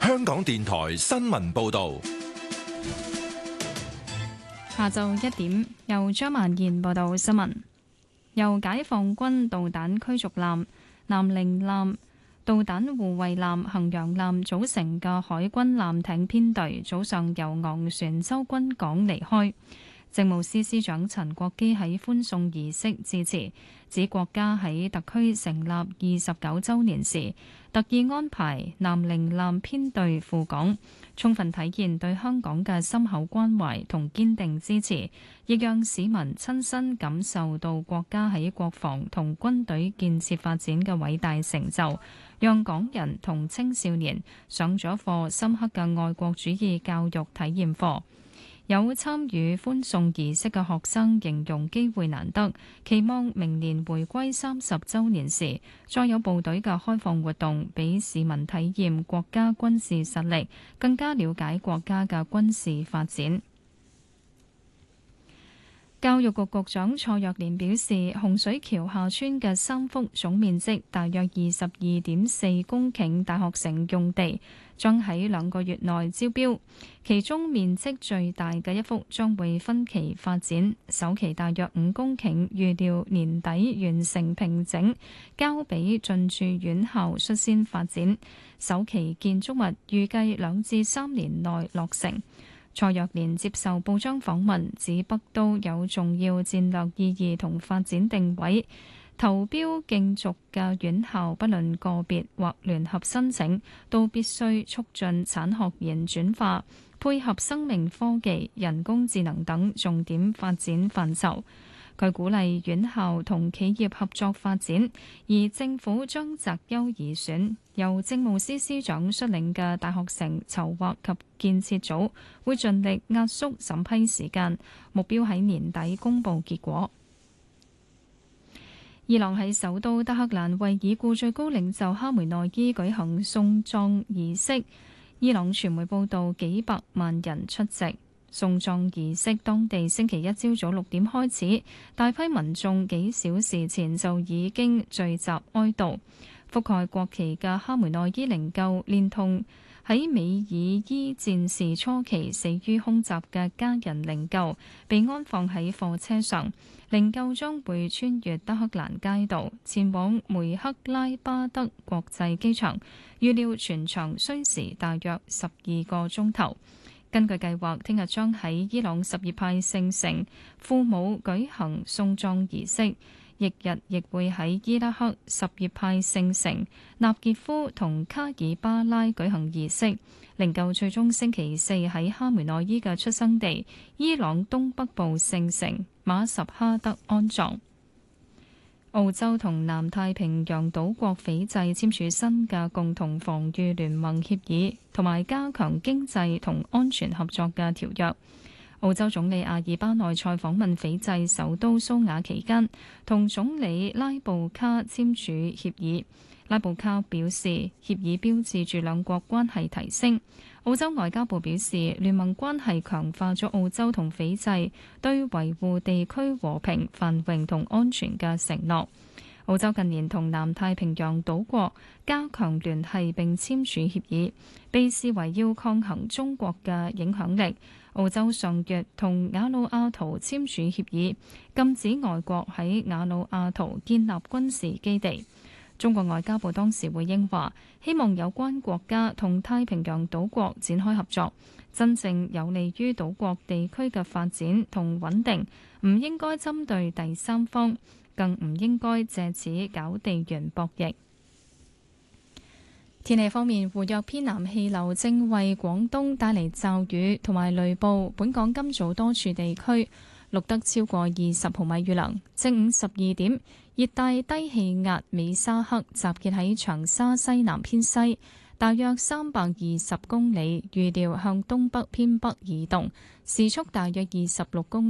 香港電台新聞報道。 下晝1點，由張曼燕報道新聞。由解放軍導彈驅逐艦、南寧艦、導彈護衛艦、衡陽艦組成嘅海軍艦艇編隊，早上由昂船洲軍港離開。政務司司長陳國基喺歡送儀式致辭，指國家喺特區成立29週年時，特意安排南寧艦編隊赴港，充分體現對香港嘅深厚關懷同堅定支持，亦讓市民親身感受到國家喺國防同軍隊建設發展嘅偉大成就，讓港人同青少年上咗一課深刻嘅愛國主義教育體驗課。有參與歡送儀式嘅學生形容機會難得，期望明年回歸30週年時，再有部隊嘅開放活動，俾市民體驗國家軍事實力，更加了解國家嘅軍事發展。教育局局長蔡若蓮表示，洪水橋下村嘅3幅總面積大約22.4公頃大學城用地將喺2個月內招標，其中面積最大嘅一幅將會分期發展，首期大約5公頃，預料年底完成平整，交俾進駐院校率先發展。首期建築物預計2至3年內落成。蔡若蓮接受報章訪問，指北都有重要戰略意義同發展定位，投標競逐嘅院校不論個別或聯合申請，都必須促進產學研轉化，配合生命科技、人工智能等重點發展範疇。佢鼓勵院校同企業合作發展，而政府將擇優而選。由政務司司長率領嘅大學城籌劃及建設組會盡力壓縮審批時間，目標喺年底公佈結果。伊朗喺首都德黑蘭為已故最高領袖哈梅內伊舉行送葬儀式，伊朗傳媒報道幾百萬人出席。送葬儀式當地星期一朝早6點開始，大批民眾幾小時前就已經聚集哀悼。覆蓋國旗嘅哈梅內伊靈柩，連同喺美爾伊戰事初期死於空襲嘅家人靈柩，被安放喺貨車上。靈柩將會穿越德黑蘭街道，前往梅克拉巴德國際機場，預料全長需時大約12個鐘頭。根據計劃，聽日將喺伊朗什葉派聖城庫姆舉行送葬儀式，翌日亦會喺伊拉克什葉派聖城納傑夫同卡爾巴拉舉行儀式。靈柩最終星期四喺哈梅內伊嘅出生地伊朗東北部聖城馬什哈德安葬。澳洲同南太平洋島國斐濟簽署新嘅共同防禦聯盟協議，同埋加強經濟同安全合作嘅條約。澳洲總理阿爾巴內塞訪問斐濟首都蘇瓦期間，同總理拉布卡簽署協議。拉布卡表示，協議標誌住兩國關係提升。澳洲外交部表示，聯盟關係強化咗澳洲同斐濟對維護地區和平、繁榮同安全嘅承諾。澳洲近年同南太平洋島國加強聯繫並簽署協議，被視為要抗衡中國嘅影響力。澳洲上月同瓦努阿圖簽署協議，禁止外國喺瓦努阿圖建立軍事基地。中國外交部當時回應話，希望有關國家同太平洋島國展開合作，真正有利於島國地區嘅發展同穩定，唔應該針對第三方，更唔應該借此搞地緣博弈。天氣方面，活躍偏南氣流正為廣東帶嚟驟雨同埋雷暴，本港今早多處地區錄得超過20毫米雨量。正午12點，熱帶低氣壓美沙克集結喺長沙西南偏西，大約320公里，預料向東北偏北移動，時速大約26公里。